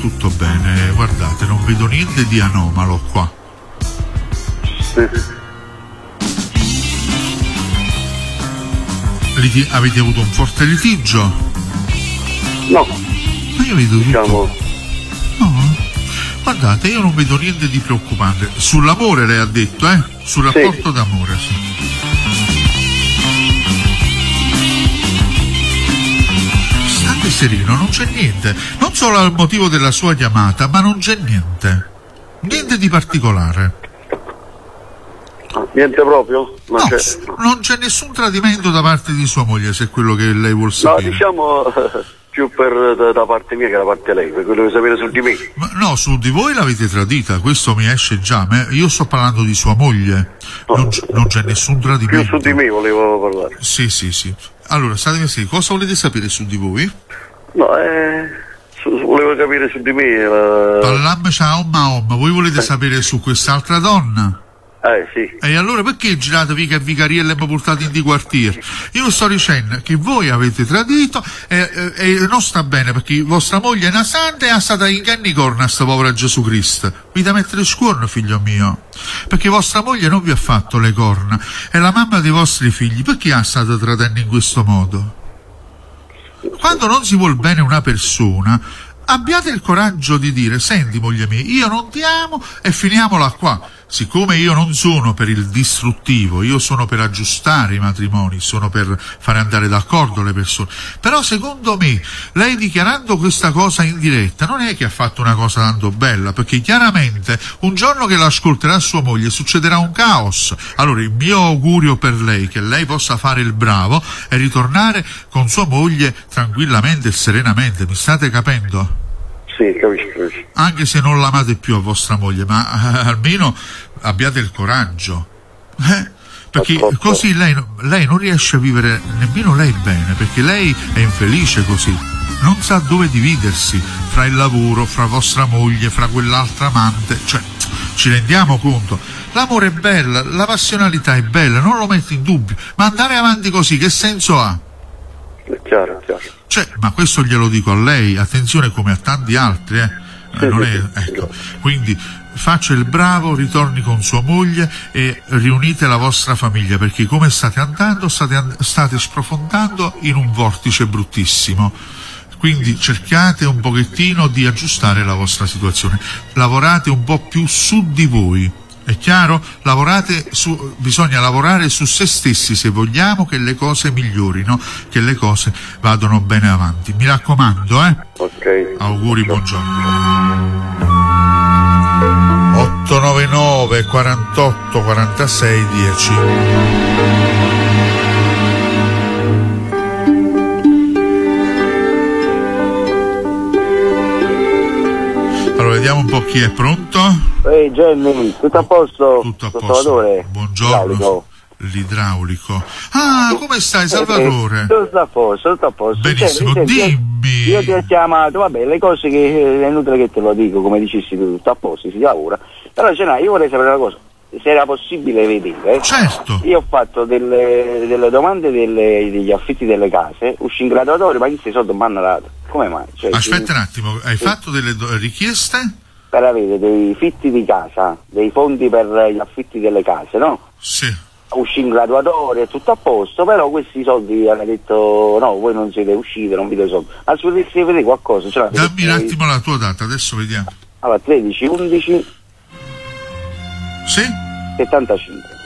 tutto bene, guardate, non vedo niente di anomalo qua. Avete avuto un forte litigio? No. Ma io vedo diciamo... tutto. No. Guardate, io non vedo niente di preoccupante. Sull'amore lei ha detto, sul rapporto d'amore, sì. State sereno, non c'è niente. Non solo al motivo della sua chiamata, ma non c'è niente. Niente di particolare. Niente proprio? Non c'è nessun tradimento da parte di sua moglie, se è quello che lei vuol sapere. No, diciamo più da parte mia che da parte lei, per quello che sapere su di me. No, su di voi l'avete tradita, questo mi esce già, ma io sto parlando di sua moglie. No, non c'è nessun tradimento. Più su di me volevo parlare. Sì. Allora, statemi a cosa volete sapere su di voi? No, volevo capire su di me. Parlam ciao Maom, voi volete sapere su quest'altra donna? Sì. E allora perché girate che vicariello e mi portate in di quartiere? Io sto dicendo che voi avete tradito e non sta bene, perché vostra moglie è una santa e è stata in canni corna sta povera Gesù Cristo. Vi da mettere scuorno, figlio mio, perché vostra moglie non vi ha fatto le corna, è la mamma dei vostri figli. Perché ha stato tradendo in questo modo? Quando non si vuol bene una persona, abbiate il coraggio di dire: senti moglie mia, io non ti amo e finiamola qua. Siccome io non sono per il distruttivo, io sono per aggiustare i matrimoni, sono per fare andare d'accordo le persone. Però secondo me, lei dichiarando questa cosa in diretta non è che ha fatto una cosa tanto bella, perché chiaramente un giorno che l'ascolterà sua moglie succederà un caos. Allora il mio augurio per lei è che lei possa fare il bravo e ritornare con sua moglie tranquillamente e serenamente. Mi state capendo? Sì, capisco. Anche se non l'amate più a vostra moglie, ma almeno abbiate il coraggio, perché così lei non riesce a vivere nemmeno lei bene, perché lei è infelice così, non sa dove dividersi fra il lavoro, fra vostra moglie, fra quell'altra amante. Cioè, ci rendiamo conto? L'amore è bello, la passionalità è bella, non lo metto in dubbio, ma andare avanti così che senso ha? È chiaro. Cioè, ma questo glielo dico a lei, attenzione, come a tanti altri, non è, ecco. Quindi faccia il bravo, ritorni con sua moglie e riunite la vostra famiglia, perché come state andando state sprofondando in un vortice bruttissimo. Quindi cercate un pochettino di aggiustare la vostra situazione, lavorate un po' più su di voi. È chiaro? Bisogna lavorare su se stessi se vogliamo che le cose migliorino, che le cose vadano bene avanti. Mi raccomando, Ok. Auguri, buongiorno. 899 48 46 10. Allora, vediamo un po' chi è pronto. Ehi Jenny, tutto a posto? Tutto a posto. Salvatore. Buongiorno. L'idraulico. Ah, come stai, Salvatore? Tutto a posto. Benissimo, dimmi. Io ti ho chiamato, vabbè, le cose che è inutile che te lo dico, come dicessi tu, tutto a posto, si lavora. Però io vorrei sapere una cosa, se era possibile vedere. Certo. Io ho fatto delle domande degli affitti delle case, uscì in graduatorio, ma questi soldi mi hanno dato. Come mai? Cioè, aspetta un attimo, hai fatto delle richieste? Per avere dei fitti di casa, dei fondi per gli affitti delle case, no? Sì. Uscì in graduatorio, è tutto a posto, però questi soldi hanno detto no, voi non siete usciti, non vi do i soldi. Ma se potessi vedere qualcosa, cioè, dammi un attimo la tua data, adesso vediamo. Allora, 13, 11 sì? 75.